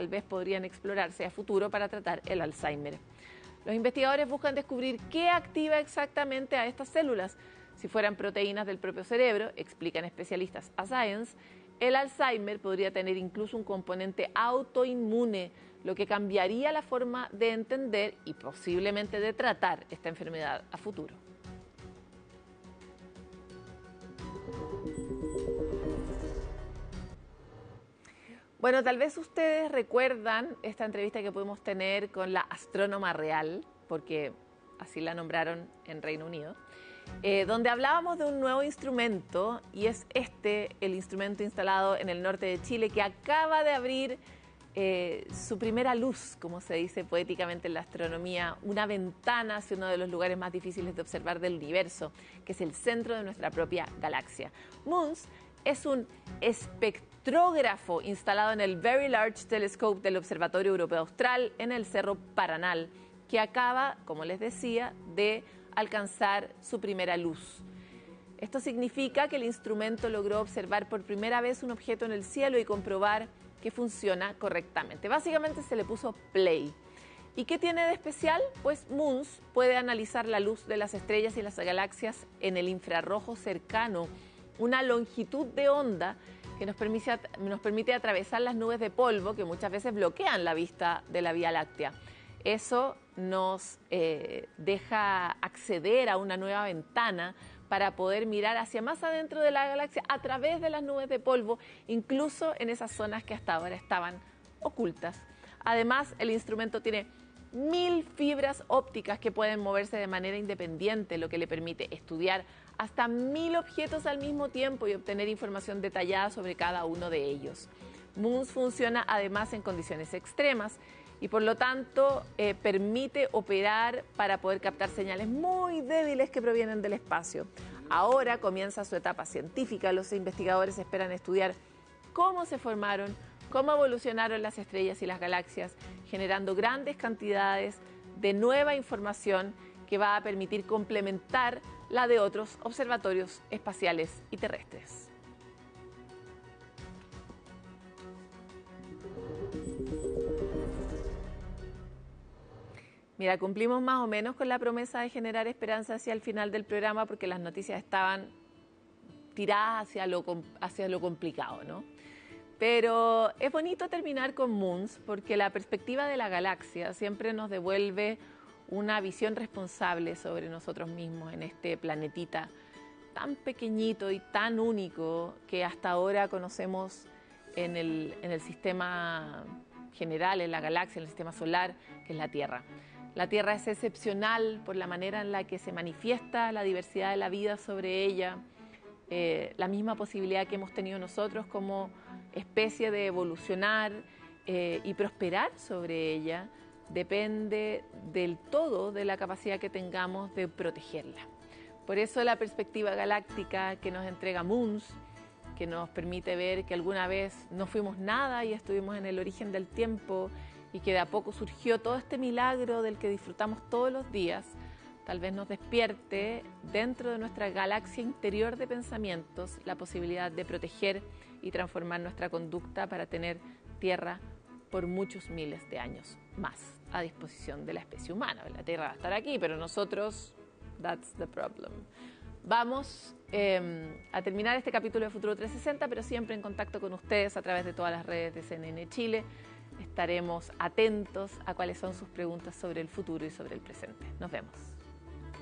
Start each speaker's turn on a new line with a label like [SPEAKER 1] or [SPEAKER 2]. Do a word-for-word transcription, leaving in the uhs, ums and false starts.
[SPEAKER 1] tal vez podrían explorarse a futuro para tratar el Alzheimer. Los investigadores buscan descubrir qué activa exactamente a estas células. Si fueran proteínas del propio cerebro, explican especialistas a Science, el Alzheimer podría tener incluso un componente autoinmune, lo que cambiaría la forma de entender y posiblemente de tratar esta enfermedad a futuro. Bueno, tal vez ustedes recuerdan esta entrevista que pudimos tener con la astrónoma real, porque así la nombraron en Reino Unido, eh, donde hablábamos de un nuevo instrumento, y es este el instrumento instalado en el norte de Chile que acaba de abrir eh, su primera luz, como se dice poéticamente en la astronomía, una ventana hacia uno de los lugares más difíciles de observar del universo, que es el centro de nuestra propia galaxia. MUNS es un espectrógrafo instalado en el Very Large Telescope del Observatorio Europeo Austral en el Cerro Paranal, que acaba, como les decía, de alcanzar su primera luz. Esto significa que el instrumento logró observar por primera vez un objeto en el cielo y comprobar que funciona correctamente. Básicamente se le puso play. ¿Y qué tiene de especial? Pues MUNS puede analizar la luz de las estrellas y las galaxias en el infrarrojo cercano, una longitud de onda que nos permite, nos permite atravesar las nubes de polvo que muchas veces bloquean la vista de la Vía Láctea. Eso nos eh, deja acceder a una nueva ventana para poder mirar hacia más adentro de la galaxia a través de las nubes de polvo, incluso en esas zonas que hasta ahora estaban ocultas. Además, el instrumento tiene mil fibras ópticas que pueden moverse de manera independiente, lo que le permite estudiar hasta mil objetos al mismo tiempo y obtener información detallada sobre cada uno de ellos. MUNS funciona además en condiciones extremas y por lo tanto eh, permite operar para poder captar señales muy débiles que provienen del espacio. Ahora comienza su etapa científica. Los investigadores esperan estudiar cómo se formaron, cómo evolucionaron las estrellas y las galaxias, generando grandes cantidades de nueva información que va a permitir complementar la de otros observatorios espaciales y terrestres. Mira, cumplimos más o menos con la promesa de generar esperanza hacia el final del programa porque las noticias estaban tiradas hacia lo, hacia lo complicado, ¿no? Pero es bonito terminar con MUNS porque la perspectiva de la galaxia siempre nos devuelve una visión responsable sobre nosotros mismos en este planetita tan pequeñito y tan único que hasta ahora conocemos en el, en el sistema general, en la galaxia, en el sistema solar, que es la Tierra. La Tierra es excepcional por la manera en la que se manifiesta la diversidad de la vida sobre ella, eh, la misma posibilidad que hemos tenido nosotros como especie de evolucionar eh, y prosperar sobre ella, depende del todo de la capacidad que tengamos de protegerla. Por eso la perspectiva galáctica que nos entrega MUNS, que nos permite ver que alguna vez no fuimos nada y estuvimos en el origen del tiempo y que de a poco surgió todo este milagro del que disfrutamos todos los días, tal vez nos despierte dentro de nuestra galaxia interior de pensamientos la posibilidad de proteger y transformar nuestra conducta para tener Tierra por muchos miles de años más a disposición de la especie humana. La Tierra va a estar aquí, pero nosotros, that's the problem. Vamos eh, a terminar este capítulo de Futuro trescientos sesenta, pero siempre en contacto con ustedes a través de todas las redes de C N N Chile. Estaremos atentos a cuáles son sus preguntas sobre el futuro y sobre el presente. Nos vemos.